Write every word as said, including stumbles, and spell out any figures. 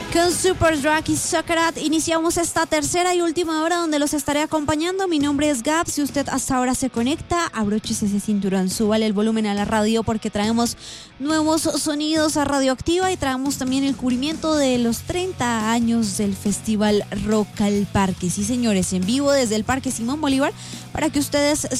Con Super Drag y Soccerat iniciamos esta tercera y última hora donde los estaré acompañando. Mi nombre es Gab. Si usted hasta ahora se conecta, abróchese ese cinturón, súbale el volumen a la radio porque traemos nuevos sonidos a Radioactiva y traemos también el cubrimiento de los treinta años del Festival Rock al Parque. Sí, señores, en vivo desde el Parque Simón Bolívar para que ustedes